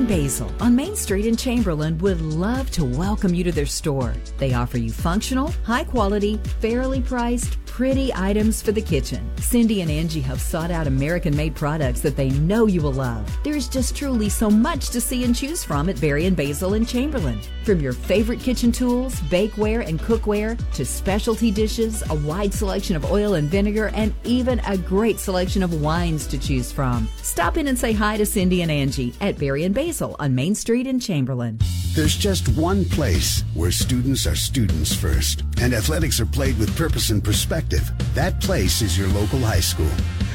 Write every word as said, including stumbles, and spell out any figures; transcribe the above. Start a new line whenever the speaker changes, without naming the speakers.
and Basil on Main Street in Chamberlain would love to welcome you to their store. They offer you functional, high-quality, fairly priced, pretty items for the kitchen. Cindy and Angie have sought out American-made products that they know you will love. There's just truly so much to see and choose from at Berry and Basil in Chamberlain. From your favorite kitchen tools, bakeware, and cookware to specialty dishes, a wide selection of oil and vinegar, and even a great selection of wines to choose from. Stop in and say hi to Cindy and Angie at Berry and Basil on Main Street in Chamberlain.
There's just one place where students are students first, and athletics are played with purpose and perspective. That place is your local high school.